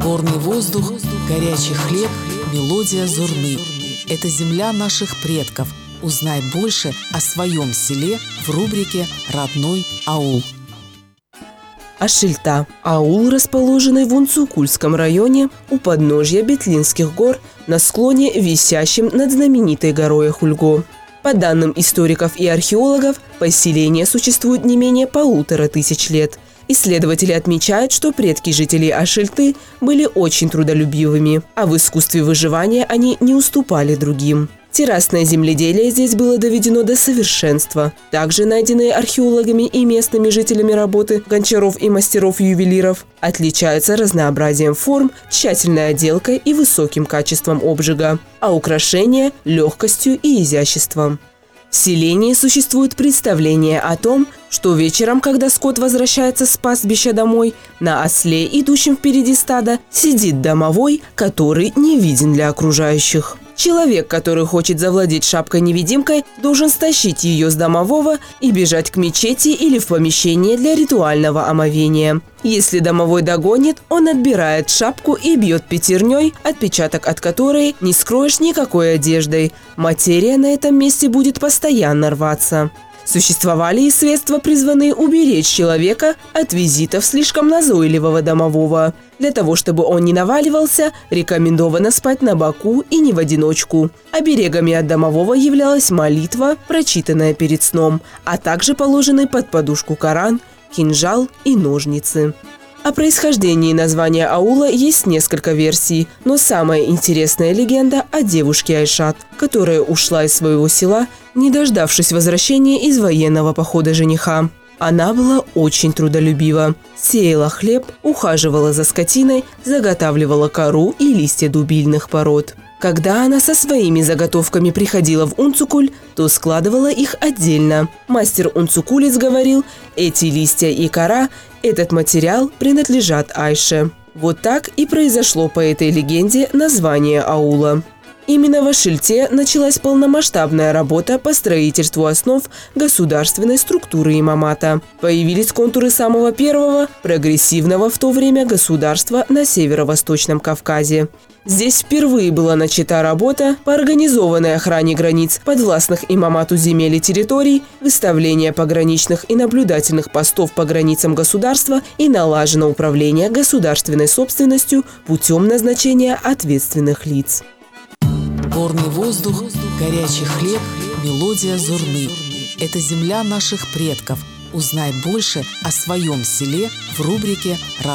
Горный воздух, горячий хлеб, мелодия зурны. Это земля наших предков. Узнай больше о своем селе в рубрике «Родной аул». Ашильта – аул, расположенный в Унцукульском районе у подножья Бетлинских гор на склоне, висящем над знаменитой горой Ахульго. По данным историков и археологов, поселение существует не менее 1500 лет. Исследователи отмечают, что предки жителей Ашильты были очень трудолюбивыми, а в искусстве выживания они не уступали другим. Террасное земледелие здесь было доведено до совершенства. Также найденные археологами и местными жителями работы гончаров и мастеров-ювелиров отличаются разнообразием форм, тщательной отделкой и высоким качеством обжига, а украшения – легкостью и изяществом. В селении существует представление о том, что вечером, когда скот возвращается с пастбища домой, на осле, идущем впереди стада, сидит домовой, который не виден для окружающих. Человек, который хочет завладеть шапкой-невидимкой, должен стащить ее с домового и бежать к мечети или в помещение для ритуального омовения. Если домовой догонит, он отбирает шапку и бьет пятерней, отпечаток от которой не скроешь никакой одеждой. Материя на этом месте будет постоянно рваться. Существовали и средства, призванные уберечь человека от визитов слишком назойливого домового. Для того, чтобы он не наваливался, рекомендовано спать на боку и не в одиночку. Оберегами от домового являлась молитва, прочитанная перед сном, а также положенный под подушку Коран, кинжал и ножницы. О происхождении названия аула есть несколько версий, но самая интересная легенда о девушке Айшат, которая ушла из своего села, не дождавшись возвращения из военного похода жениха. Она была очень трудолюбива. Сеяла хлеб, ухаживала за скотиной, заготавливала кору и листья дубильных пород. Когда она со своими заготовками приходила в Унцукуль, то складывала их отдельно. Мастер-унцукулец говорил, эти листья и кора, этот материал принадлежат Айше. Вот так и произошло по этой легенде название аула. Именно в Ашильте началась полномасштабная работа по строительству основ государственной структуры имамата. Появились контуры самого первого, прогрессивного в то время государства на Северо-Восточном Кавказе. Здесь впервые была начата работа по организованной охране границ подвластных имамату земель и территорий, выставление пограничных и наблюдательных постов по границам государства и налажено управление государственной собственностью путем назначения ответственных лиц. Горный воздух, горячий хлеб, мелодия зурны. Это земля наших предков. Узнай больше о своем селе в рубрике